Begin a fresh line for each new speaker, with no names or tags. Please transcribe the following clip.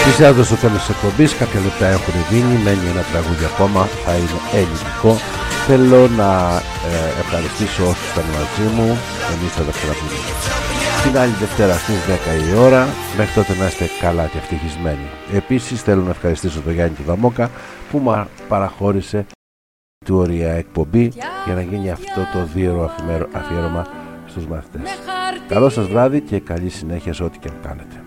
Πλησιάζοντα στο τέλος της εκπομπής, κάποια λεπτά έχουν μείνει, μένει ένα τραγούδι ακόμα, θα είναι ελληνικό. Θέλω να ευχαριστήσω όσους ήταν μαζί μου, εμείς θα τα ξαναπούμε την άλλη Δευτέρα στις 10 η ώρα, μέχρι τότε να είστε καλά και ευτυχισμένοι. Επίσης θέλω να ευχαριστήσω τον Γιάννη Τουδαμόκα που μας παραχώρησε του ωραία εκπομπή για να γίνει αυτό το 2ωρο αφιέρωμα στους μαθητές. Καλό σας βράδυ και καλή συνέχεια σε ό,τι και αν κάνετε.